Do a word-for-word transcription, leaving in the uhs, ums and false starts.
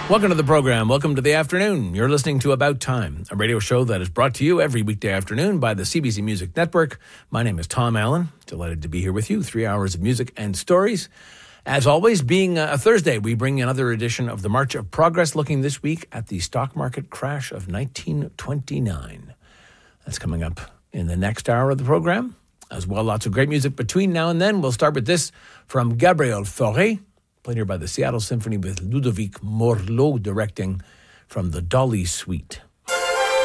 Welcome to the program. Welcome to the afternoon. You're listening to About Time, a radio show that is brought to you every weekday afternoon by the C B C Music Network. My name is Tom Allen. Delighted to be here with you. Three hours of music and stories. As always, being a Thursday, we bring another edition of the March of Progress, looking this week at the stock market crash of nineteen twenty-nine. That's coming up in the next hour of the program. As well, lots of great music between now and then. We'll start with this from Gabriel Fauré, played here by the Seattle Symphony with Ludovic Morlot directing, from the Dolly Suite.